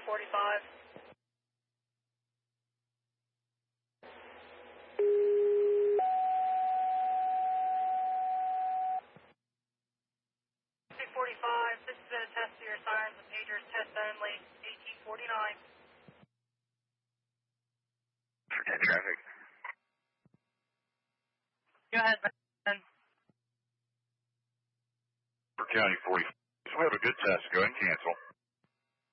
245. 245, this is a test to your sirens and pagers, test only, 1849. Forget traffic. Go ahead, Ben. For County 40. So we have a good test. Go ahead and cancel.